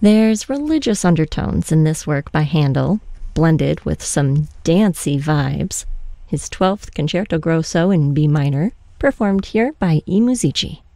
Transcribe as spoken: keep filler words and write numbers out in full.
There's religious undertones in this work by Handel, blended with some dancey vibes. His twelfth Concerto Grosso in B minor, performed here by I Musici.